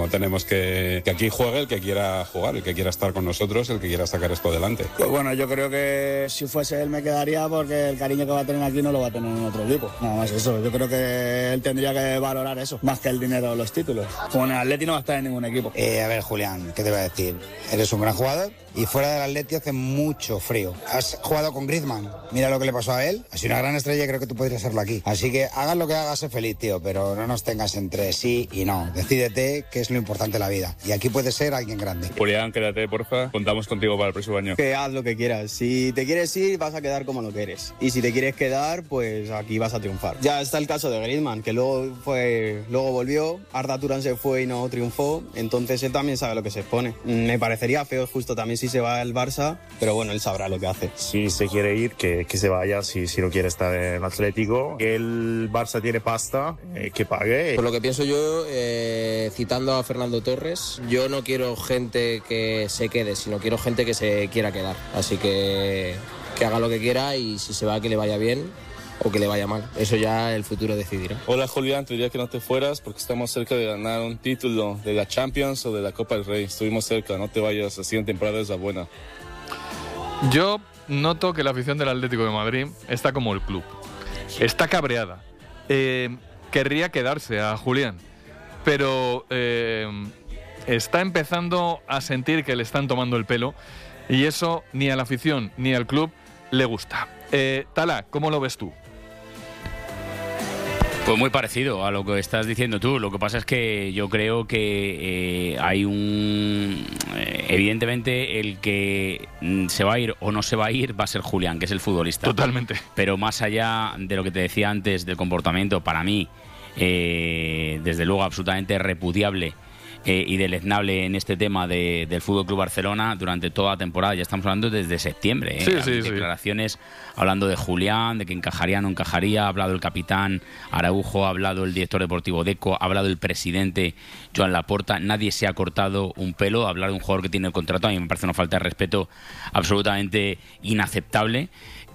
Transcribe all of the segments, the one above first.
No tenemos que aquí juegue el que quiera jugar, el que quiera estar con nosotros, el que quiera sacar esto adelante. Pues bueno, yo creo que si fuese él me quedaría porque el cariño que va a tener aquí no lo va a tener en otro equipo. Nada más eso. Yo creo que él tendría que valorar eso, más que el dinero o los títulos. Como en el Atleti no va a estar en ningún equipo. A ver, Julián, ¿qué te voy a decir? Eres un gran jugador y fuera del Atleti hace mucho frío. Has jugado con Griezmann, mira lo que le pasó a él. Ha sido una gran estrella y creo que tú podrías serlo aquí. Así que hagas lo que hagas, sé feliz, tío, pero no nos tengas entre sí y no. Decídete qué es lo importante en la vida. Y aquí puedes ser alguien grande. Julián, quédate, porfa. Contamos contigo para el próximo año. Que haz lo que quieras. Si te quieres ir, vas a quedar como lo que eres. Y si te quieres quedar, pues aquí vas a triunfar. Ya está el caso de Griezmann, que luego volvió. Arda Turán se fue y no triunfó. Entonces él también sabe lo que se expone. Me parecería feo justo también si se va al Barça, pero bueno, él sabrá lo que hace. Si se quiere ir, que se vaya. Si no quiere estar en el Atlético, que el Barça tiene pasta, que pague. Por lo que pienso yo, citando a Fernando Torres, yo no quiero gente que se quede, sino quiero gente que se quiera quedar. Así que haga lo que quiera y si se va, que le vaya bien o que le vaya mal. Eso ya el futuro decidirá. Hola Julián, te diría que no te fueras porque estamos cerca de ganar un título de la Champions o de la Copa del Rey. Estuvimos cerca, no te vayas, la siguiente temporada es la buena. Yo noto que la afición del Atlético de Madrid está como el club. Está cabreada. Querría quedarse a Julián, pero está empezando a sentir que le están tomando el pelo y eso ni a la afición ni al club le gusta. Tala, ¿cómo lo ves tú? Pues muy parecido a lo que estás diciendo tú. Lo que pasa es que yo creo que hay evidentemente el que se va a ir o no se va a ir va a ser Julián, que es el futbolista. Totalmente. Pero más allá de lo que te decía antes del comportamiento, para mí, desde luego absolutamente repudiable y deleznable en este tema del FC Barcelona durante toda la temporada. Ya estamos hablando desde septiembre. Declaraciones hablando de Julián, de que encajaría o no encajaría. Ha hablado el capitán Araujo, ha hablado el director deportivo Deco, ha hablado el presidente Joan Laporta. Nadie se ha cortado un pelo. Hablar de un jugador que tiene el contrato a mí me parece una falta de respeto absolutamente inaceptable.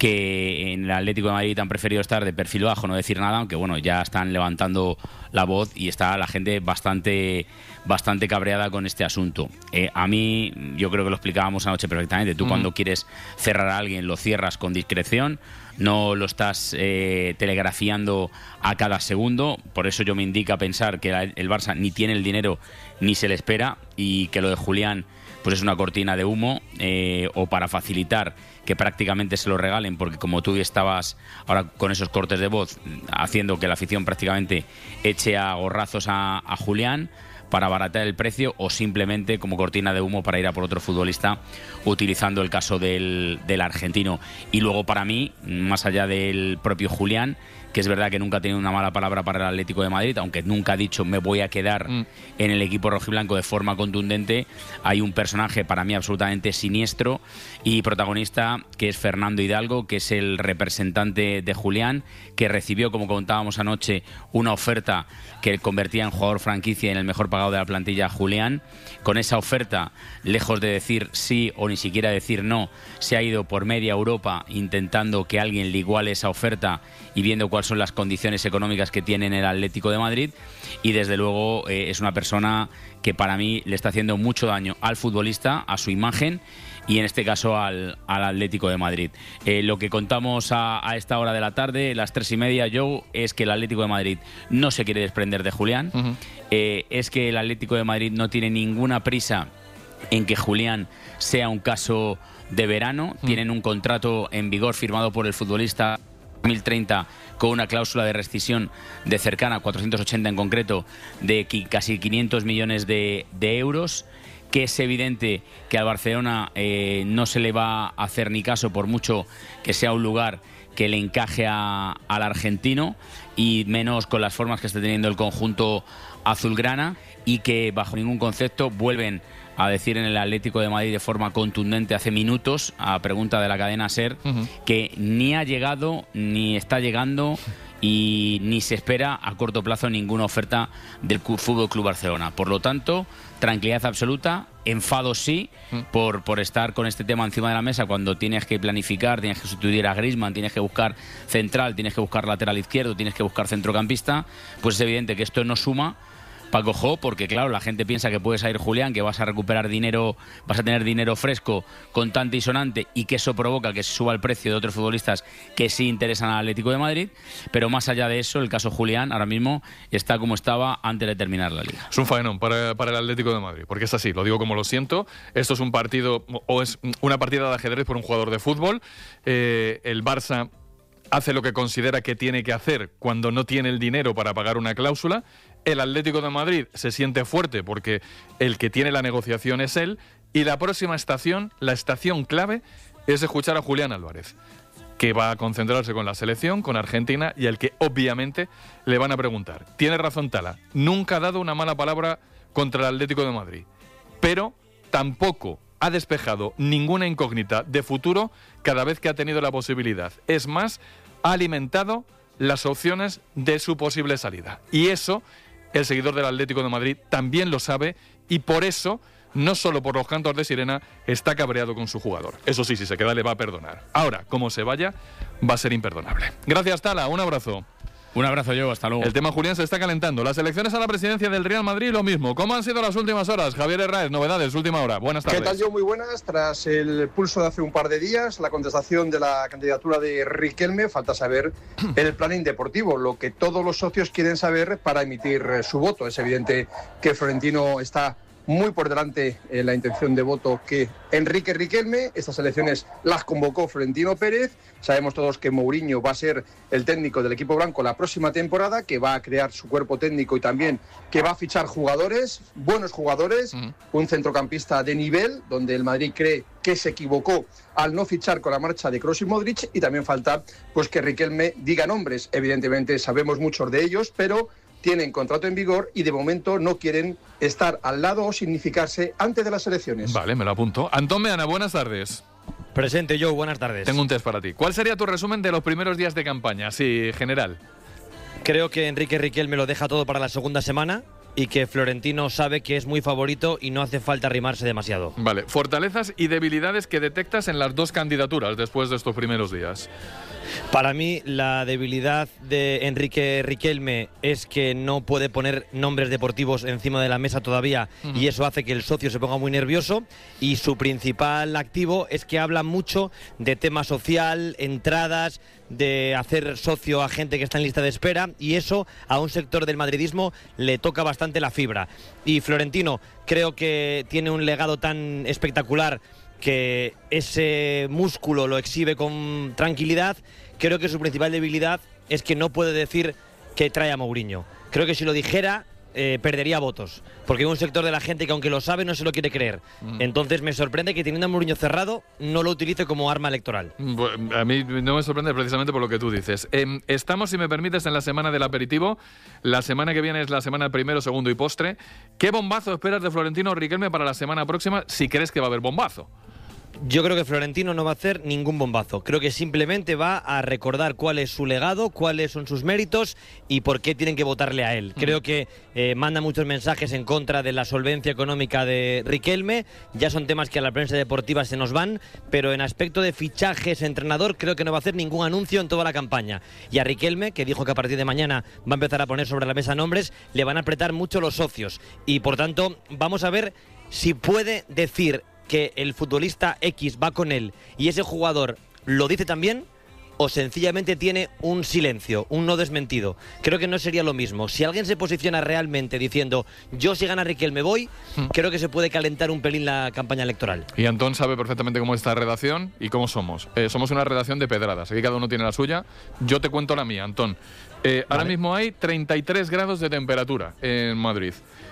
Que en el Atlético de Madrid han preferido estar de perfil bajo, no decir nada, aunque bueno, ya están levantando la voz y está la gente bastante cabreada con este asunto. A mí, yo creo que lo explicábamos anoche perfectamente. Tú cuando quieres cerrar a alguien lo cierras con discreción, no lo estás telegrafiando a cada segundo. Por eso yo me indica pensar que el Barça ni tiene el dinero ni se le espera y que lo de Julián pues es una cortina de humo o para facilitar que prácticamente se lo regalen, porque como tú estabas ahora con esos cortes de voz haciendo que la afición prácticamente eche a gorrazos a Julián para abaratar el precio o simplemente como cortina de humo para ir a por otro futbolista utilizando el caso del argentino. Y luego para mí, más allá del propio Julián, que es verdad que nunca ha tenido una mala palabra para el Atlético de Madrid, aunque nunca ha dicho me voy a quedar en el equipo rojiblanco de forma contundente, hay un personaje para mí absolutamente siniestro y protagonista que es Fernando Hidalgo, que es el representante de Julián, que recibió, como contábamos anoche, una oferta que convertía en jugador franquicia y en el mejor pagado de la plantilla a Julián. Con esa oferta, lejos de decir sí o ni siquiera decir no, se ha ido por media Europa intentando que alguien le iguale esa oferta y viendo cuáles son las condiciones económicas que tiene en el Atlético de Madrid, y desde luego es una persona que para mí le está haciendo mucho daño al futbolista, a su imagen y en este caso al Atlético de Madrid. Lo que contamos a esta hora de la tarde, las 3:30, Joe, es que el Atlético de Madrid no se quiere desprender de Julián, es que el Atlético de Madrid no tiene ninguna prisa en que Julián sea un caso de verano. Tienen un contrato en vigor firmado por el futbolista 2030 con una cláusula de rescisión de cercana a 480 en concreto, de casi 500 millones de euros, que es evidente que al Barcelona no se le va a hacer ni caso por mucho que sea un lugar que le encaje al argentino, y menos con las formas que está teniendo el conjunto azulgrana, y que bajo ningún concepto vuelven a decir en el Atlético de Madrid de forma contundente hace minutos, a pregunta de la cadena SER, que ni ha llegado, ni está llegando y ni se espera a corto plazo ninguna oferta del FC Barcelona. Por lo tanto, tranquilidad absoluta, enfado sí, por estar con este tema encima de la mesa cuando tienes que planificar, tienes que sustituir a Griezmann, tienes que buscar central, tienes que buscar lateral izquierdo, tienes que buscar centrocampista. Pues es evidente que esto no suma, Paco Jo, porque claro, la gente piensa que puedes ir, Julián, que vas a recuperar dinero, vas a tener dinero fresco, contante y sonante, y que eso provoca que se suba el precio de otros futbolistas que sí interesan al Atlético de Madrid, pero más allá de eso, el caso Julián ahora mismo está como estaba antes de terminar la Liga. Es un faenón para el Atlético de Madrid, porque es así, lo digo como lo siento, esto es un partido, o es una partida de ajedrez por un jugador de fútbol, el Barça hace lo que considera que tiene que hacer cuando no tiene el dinero para pagar una cláusula. El Atlético de Madrid se siente fuerte porque el que tiene la negociación es él, y la próxima estación, la estación clave, es escuchar a Julián Álvarez, que va a concentrarse con la selección, con Argentina, y al que obviamente le van a preguntar. Tiene razón Tala, nunca ha dado una mala palabra contra el Atlético de Madrid, pero tampoco ha despejado ninguna incógnita de futuro cada vez que ha tenido la posibilidad. Es más, ha alimentado las opciones de su posible salida. Y eso, el seguidor del Atlético de Madrid también lo sabe, y por eso, no solo por los cantos de sirena, está cabreado con su jugador. Eso sí, si se queda le va a perdonar. Ahora, como se vaya, va a ser imperdonable. Gracias, Tala, un abrazo. Un abrazo, yo, hasta luego. El tema Julián se está calentando. Las elecciones a la presidencia del Real Madrid, lo mismo. ¿Cómo han sido las últimas horas? Javier Herráez, novedades, última hora. Buenas tardes. ¿Qué tal, yo? Muy buenas. Tras el pulso de hace un par de días, la contestación de la candidatura de Riquelme, falta saber el planning deportivo, lo que todos los socios quieren saber para emitir su voto. Es evidente que Florentino está muy por delante en la intención de voto que Enrique Riquelme. Estas elecciones las convocó Florentino Pérez. Sabemos todos que Mourinho va a ser el técnico del equipo blanco la próxima temporada, que va a crear su cuerpo técnico y también que va a fichar jugadores, buenos jugadores, un centrocampista de nivel, donde el Madrid cree que se equivocó al no fichar con la marcha de Kroos y Modric, y también falta pues que Riquelme diga nombres. Evidentemente sabemos muchos de ellos, pero tienen contrato en vigor y de momento no quieren estar al lado o significarse antes de las elecciones. Vale, me lo apunto. Antón Meana, buenas tardes. Presente, Joe, buenas tardes. Tengo un test para ti. ¿Cuál sería tu resumen de los primeros días de campaña, así general? Creo que Enrique Riquelme lo deja todo para la segunda semana y que Florentino sabe que es muy favorito y no hace falta arrimarse demasiado. Vale, fortalezas y debilidades que detectas en las dos candidaturas después de estos primeros días. Para mí, la debilidad de Enrique Riquelme es que no puede poner nombres deportivos encima de la mesa todavía, y eso hace que el socio se ponga muy nervioso, y su principal activo es que habla mucho de tema social, entradas, de hacer socio a gente que está en lista de espera, y eso a un sector del madridismo le toca bastante la fibra. Y Florentino creo que tiene un legado tan espectacular que ese músculo lo exhibe con tranquilidad. Creo que su principal debilidad es que no puede decir que trae a Mourinho. Creo que si lo dijera perdería votos, porque hay un sector de la gente que aunque lo sabe no se lo quiere creer. Entonces me sorprende que teniendo a Mourinho cerrado no lo utilice como arma electoral. A mí no me sorprende precisamente por lo que tú dices. Estamos, si me permites, en la semana del aperitivo. La semana que viene es la semana primero, segundo y postre. ¿Qué bombazo esperas de Florentino Riquelme para la semana próxima, si crees que va a haber bombazo? Yo creo que Florentino no va a hacer ningún bombazo. Creo que simplemente va a recordar cuál es su legado, cuáles son sus méritos y por qué tienen que votarle a él. Creo que manda muchos mensajes en contra de la solvencia económica de Riquelme. Ya son temas que a la prensa deportiva se nos van, pero en aspecto de fichajes, entrenador, creo que no va a hacer ningún anuncio en toda la campaña. Y a Riquelme, que dijo que a partir de mañana va a empezar a poner sobre la mesa nombres, le van a apretar mucho los socios. Y por tanto, vamos a ver si puede decir que el futbolista X va con él y ese jugador lo dice también, o sencillamente tiene un silencio, un no desmentido. Creo que no sería lo mismo. Si alguien se posiciona realmente diciendo yo si gana Riquelme voy, creo que se puede calentar un pelín la campaña electoral. Y Antón sabe perfectamente cómo es esta redacción y cómo somos. Somos una redacción de pedradas, aquí cada uno tiene la suya. Yo te cuento la mía, Antón. Ahora mismo hay 33 grados de temperatura en Madrid.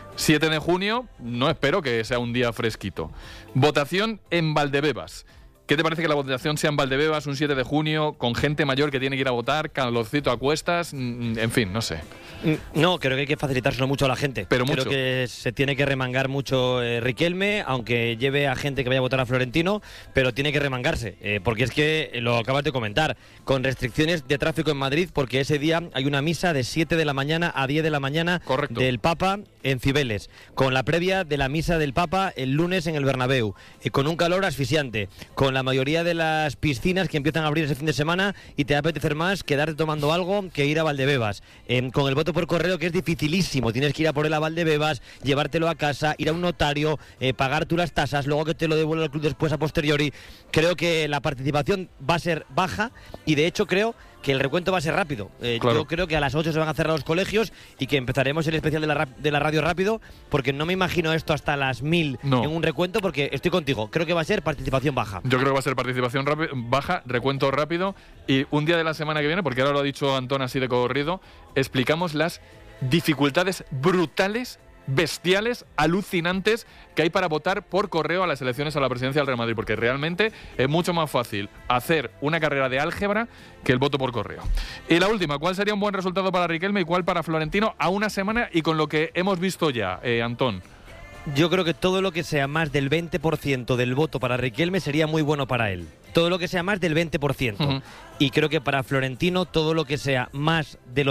7 de junio, no espero que sea un día fresquito. Votación en Valdebebas. ¿Qué te parece que la votación sea en Valdebebas un 7 de junio, con gente mayor que tiene que ir a votar, calorcito a cuestas? En fin, no sé. No, creo que hay que facilitárselo mucho a la gente. Pero creo mucho. que se tiene que remangar mucho Riquelme, aunque lleve a gente que vaya a votar a Florentino, pero tiene que remangarse, porque es que, lo acabas de comentar, con restricciones de tráfico en Madrid, porque ese día hay una misa de 7 de la mañana a 10 de la mañana. Correcto. Del Papa en Cibeles, con la previa de la misa del Papa el lunes en el Bernabéu, con un calor asfixiante, con la mayoría de las piscinas que empiezan a abrir ese fin de semana y te va a apetecer más quedarte tomando algo que ir a Valdebebas. Con el voto por correo, que es dificilísimo, tienes que ir a por él a Valdebebas, llevártelo a casa, ir a un notario, pagar tú las tasas, luego que te lo devuelva el club después a posteriori. Creo que la participación va a ser baja y de hecho creo que el recuento va a ser rápido. Claro. Yo creo que a las 8 se van a cerrar los colegios y que empezaremos el especial de la radio rápido, porque no me imagino esto hasta las 1000 en un recuento, porque estoy contigo. Creo que va a ser participación baja. Yo creo que va a ser participación baja, recuento rápido, y un día de la semana que viene, porque ahora lo ha dicho Antón así de corrido, explicamos las dificultades brutales, bestiales, alucinantes que hay para votar por correo a las elecciones a la presidencia del Real Madrid, porque realmente es mucho más fácil hacer una carrera de álgebra que el voto por correo. Y la última, ¿cuál sería un buen resultado para Riquelme y cuál para Florentino a una semana y con lo que hemos visto ya, Antón? Yo creo que todo lo que sea más del 20% del voto para Riquelme sería muy bueno para él. Todo lo que sea más del 20%. Y creo que para Florentino todo lo que sea más del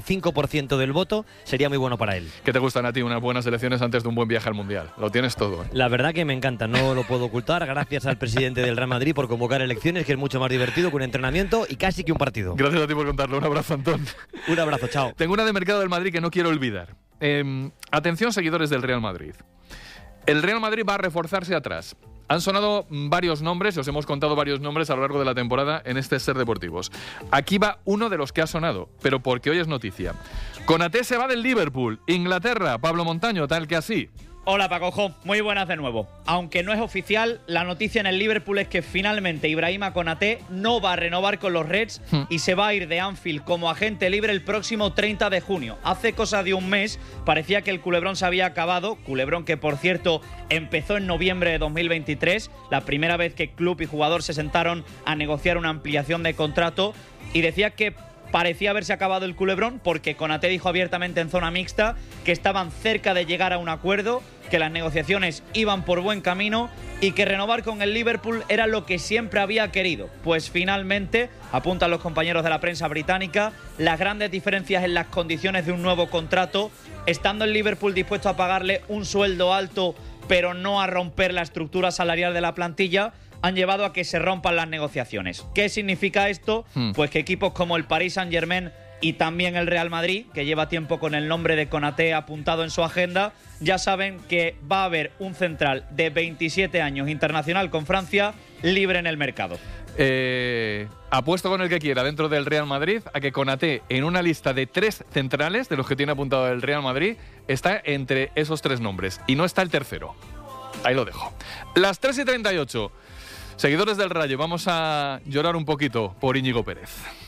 85% del voto sería muy bueno para él. ¿Qué te gustan a ti unas buenas elecciones antes de un buen viaje al Mundial? Lo tienes todo, ¿eh? La verdad que me encanta, no lo puedo ocultar. Gracias al presidente del Real Madrid por convocar elecciones, que es mucho más divertido que un entrenamiento y casi que un partido. Gracias a ti por contarlo. Un abrazo, Antón. Un abrazo, chao. Tengo una de mercado del Madrid que no quiero olvidar. Atención, seguidores del Real Madrid. El Real Madrid va a reforzarse atrás. Han sonado varios nombres, os hemos contado varios nombres a lo largo de la temporada en este Ser Deportivos. Aquí va uno de los que ha sonado, pero porque hoy es noticia. Konaté se va del Liverpool, Inglaterra, Pablo Montaño, tal que así. Hola Pacojo, muy buenas de nuevo. Aunque no es oficial, la noticia en el Liverpool es que finalmente Ibrahima Konaté no va a renovar con los Reds y se va a ir de Anfield como agente libre el próximo 30 de junio. Hace cosa de un mes parecía que el culebrón se había acabado, culebrón que por cierto empezó en noviembre de 2023, la primera vez que club y jugador se sentaron a negociar una ampliación de contrato, y decía que parecía haberse acabado el culebrón porque Konaté dijo abiertamente en zona mixta que estaban cerca de llegar a un acuerdo, que las negociaciones iban por buen camino y que renovar con el Liverpool era lo que siempre había querido. Pues finalmente, apuntan los compañeros de la prensa británica, las grandes diferencias en las condiciones de un nuevo contrato, estando el Liverpool dispuesto a pagarle un sueldo alto pero no a romper la estructura salarial de la plantilla, han llevado a que se rompan las negociaciones. ¿Qué significa esto? Pues que equipos como el Paris Saint-Germain y también el Real Madrid, que lleva tiempo con el nombre de Konaté apuntado en su agenda, ya saben que va a haber un central de 27 años internacional con Francia libre en el mercado. Apuesto con el que quiera dentro del Real Madrid a que Konaté, en una lista de 3 centrales de los que tiene apuntado el Real Madrid, está entre esos 3 nombres y no está el tercero. Ahí lo dejo. Las 3:38. Seguidores del Rayo, vamos a llorar un poquito por Íñigo Pérez.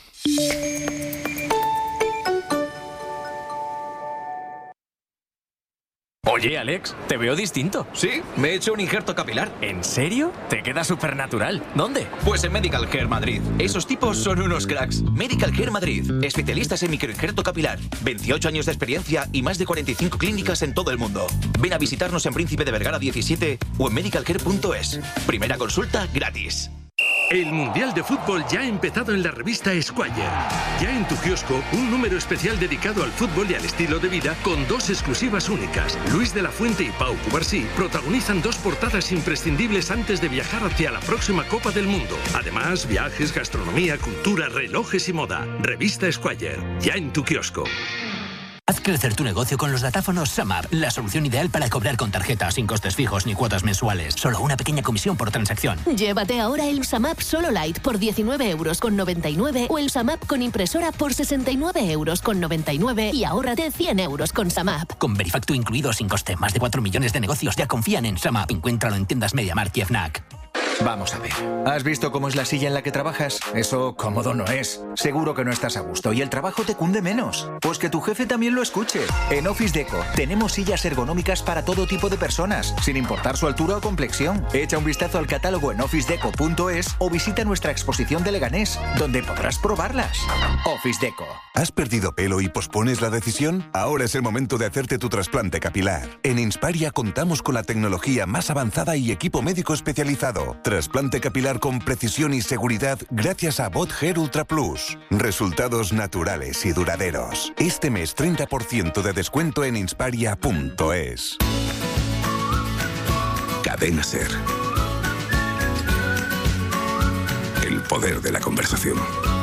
Oye, Alex, te veo distinto. Sí, me he hecho un injerto capilar. ¿En serio? Te queda súper natural. ¿Dónde? Pues en Medical Care Madrid. Esos tipos son unos cracks. Medical Care Madrid. Especialistas en microinjerto capilar. 28 años de experiencia y más de 45 clínicas en todo el mundo. Ven a visitarnos en Príncipe de Vergara 17 o en medicalcare.es. Primera consulta gratis. El Mundial de Fútbol ya ha empezado en la revista Esquire. Ya en tu kiosco, un número especial dedicado al fútbol y al estilo de vida con 2 exclusivas únicas. Luis de la Fuente y Pau Cubarsí protagonizan 2 portadas imprescindibles antes de viajar hacia la próxima Copa del Mundo. Además, viajes, gastronomía, cultura, relojes y moda. Revista Esquire, ya en tu kiosco. Haz crecer tu negocio con los datáfonos SumUp, la solución ideal para cobrar con tarjeta, sin costes fijos ni cuotas mensuales. Solo una pequeña comisión por transacción. Llévate ahora el SumUp Solo Lite por 19,99 € o el SumUp con impresora por 69,99 € y ahórrate 100 € con SumUp. Con Verifacto incluido sin coste, más de 4 millones de negocios ya confían en SumUp. Encuéntralo en tiendas MediaMarkt y Fnac. Vamos a ver. ¿Has visto cómo es la silla en la que trabajas? Eso cómodo no es. Seguro que no estás a gusto y el trabajo te cunde menos. Pues que tu jefe también lo escuche. En Office Deco tenemos sillas ergonómicas para todo tipo de personas, sin importar su altura o complexión. Echa un vistazo al catálogo en officedeco.es o visita nuestra exposición de Leganés, donde podrás probarlas. Office Deco. ¿Has perdido pelo y pospones la decisión? Ahora es el momento de hacerte tu trasplante capilar. En Insparia contamos con la tecnología más avanzada y equipo médico especializado. Trasplante capilar con precisión y seguridad gracias a Bot Hair Ultra Plus. Resultados naturales y duraderos. Este mes 30% de descuento en insparia.es. Cadena Ser. El poder de la conversación.